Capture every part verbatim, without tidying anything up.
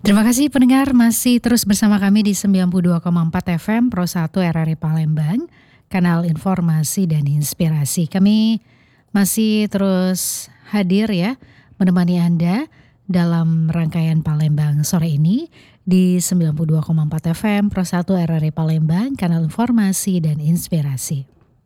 Terima kasih pendengar masih terus bersama kami di sembilan puluh dua koma empat F M Pro satu R R I Palembang, kanal informasi dan inspirasi. Kami masih terus hadir ya menemani Anda dalam rangkaian Palembang sore ini di sembilan puluh dua koma empat F M Pro satu R R I Palembang, kanal informasi dan inspirasi.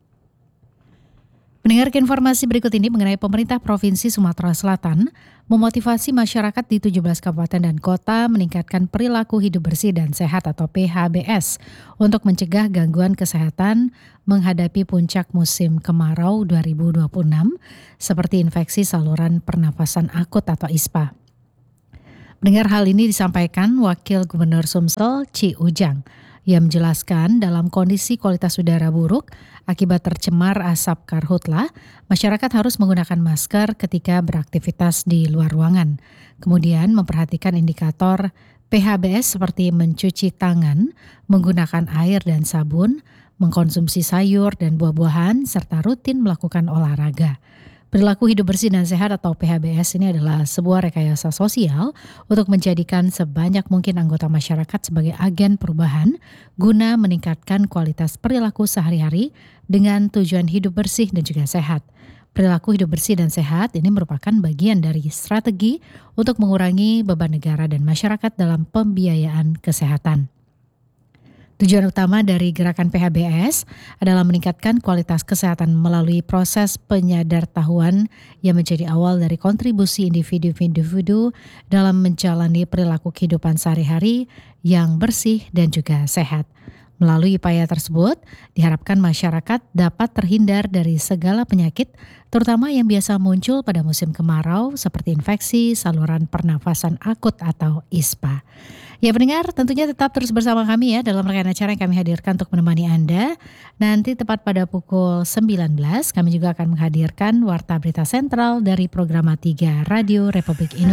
Mendengar informasi berikut ini mengenai pemerintah Provinsi Sumatera Selatan memotivasi masyarakat di tujuh belas kabupaten dan kota meningkatkan perilaku hidup bersih dan sehat atau P H B S untuk mencegah gangguan kesehatan menghadapi puncak musim kemarau dua ribu dua puluh enam seperti infeksi saluran pernafasan akut atau I S P A. Mendengar hal ini disampaikan Wakil Gubernur Sumsel Ci Ujang yang menjelaskan dalam kondisi kualitas udara buruk akibat tercemar asap karhutla, masyarakat harus menggunakan masker ketika beraktivitas di luar ruangan. Kemudian memperhatikan indikator P H B S seperti mencuci tangan, menggunakan air dan sabun, mengkonsumsi sayur dan buah-buahan, serta rutin melakukan olahraga. Perilaku hidup bersih dan sehat atau P H B S ini adalah sebuah rekayasa sosial untuk menjadikan sebanyak mungkin anggota masyarakat sebagai agen perubahan guna meningkatkan kualitas perilaku sehari-hari dengan tujuan hidup bersih dan juga sehat. Perilaku hidup bersih dan sehat ini merupakan bagian dari strategi untuk mengurangi beban negara dan masyarakat dalam pembiayaan kesehatan. Tujuan utama dari gerakan P H B S adalah meningkatkan kualitas kesehatan melalui proses penyadartahuan yang menjadi awal dari kontribusi individu-individu dalam menjalani perilaku kehidupan sehari-hari yang bersih dan juga sehat. Melalui upaya tersebut, diharapkan masyarakat dapat terhindar dari segala penyakit, terutama yang biasa muncul pada musim kemarau seperti infeksi saluran pernafasan akut atau I S P A. Ya pendengar, tentunya tetap terus bersama kami ya dalam rangkaian acara yang kami hadirkan untuk menemani Anda. Nanti tepat pada pukul sembilan belas kami juga akan menghadirkan Warta Berita Sentral dari Programa tiga Radio Republik Indonesia.